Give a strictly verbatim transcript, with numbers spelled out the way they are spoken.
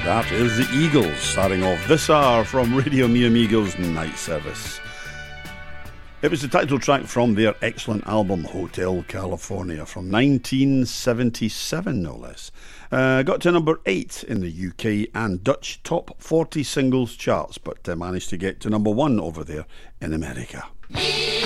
That is the Eagles, starting off this hour from Radio Mi Amigos Night Service. It was the title track from their excellent album Hotel California from nineteen seventy-seven, no less. Uh, got to number eight in the U K and Dutch top forty singles charts, but uh, managed to get to number one over there in America.